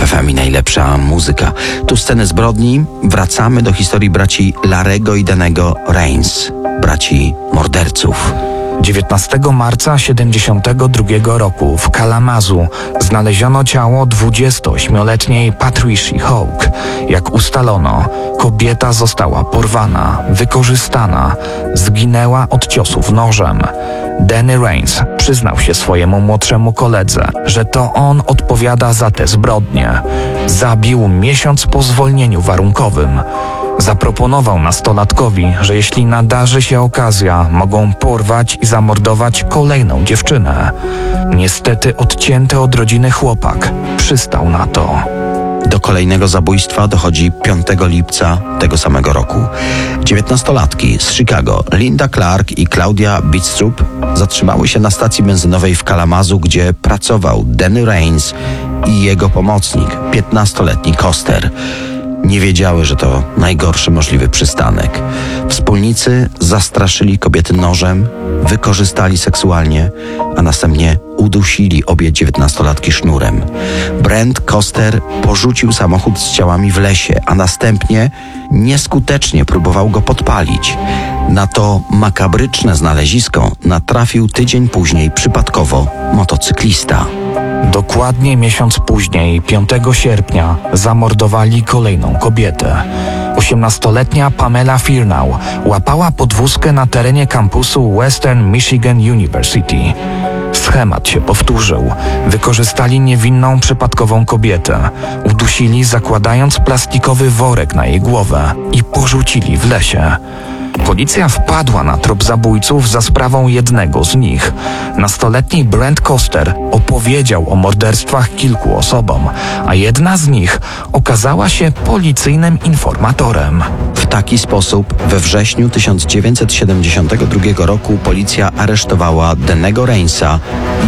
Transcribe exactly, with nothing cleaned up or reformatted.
F M i najlepsza muzyka. Tu sceny zbrodni. Wracamy do historii braci Larego i Danego Rains, braci morderców. dziewiętnastego marca siedemdziesiątego drugiego roku w Kalamazoo znaleziono ciało dwudziestoośmioletniej Patricia Hawk. Jak ustalono, kobieta została porwana, wykorzystana, zginęła od ciosów nożem. Danny Rains przyznał się swojemu młodszemu koledze, że to on odpowiada za te zbrodnie. Zabił miesiąc po zwolnieniu warunkowym. Zaproponował nastolatkowi, że jeśli nadarzy się okazja, mogą porwać i zamordować kolejną dziewczynę. Niestety odcięty od rodziny chłopak przystał na to. Do kolejnego zabójstwa dochodzi piątego lipca tego samego roku. Dziewiętnastolatki z Chicago, Linda Clark i Claudia Bidstrup, zatrzymały się na stacji benzynowej w Kalamazoo, gdzie pracował Danny Rains i jego pomocnik, piętnastoletni Koster. Nie wiedziały, że to najgorszy możliwy przystanek. Wspólnicy zastraszyli kobiety nożem, wykorzystali seksualnie, a następnie udusili obie dziewiętnastolatki sznurem. Brent Koster porzucił samochód z ciałami w lesie, a następnie nieskutecznie próbował go podpalić. Na to makabryczne znalezisko natrafił tydzień później przypadkowo motocyklista. Dokładnie miesiąc później, piątego sierpnia, zamordowali kolejną kobietę. osiemnastoletnia Pamela Firnau łapała podwózkę na terenie kampusu Western Michigan University. Schemat się powtórzył. Wykorzystali niewinną przypadkową kobietę, udusili zakładając plastikowy worek na jej głowę i porzucili w lesie. Policja wpadła na trop zabójców za sprawą jednego z nich. Nastoletni Brent Koster opowiedział o morderstwach kilku osobom, a jedna z nich okazała się policyjnym informatorem. W taki sposób we wrześniu tysiąc dziewięćset siedemdziesiątego drugiego roku policja aresztowała Dannego Rainsa